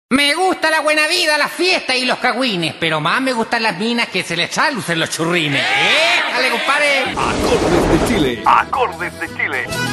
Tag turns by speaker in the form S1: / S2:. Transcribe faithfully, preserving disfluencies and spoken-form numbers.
S1: Me gusta la buena vida, la fiesta y los cagüines, pero más me gustan las minas que se les echan luces los churrines. ¡Eh! ¡Dale, compadre!
S2: Acordes de Chile.
S3: Acordes de Chile.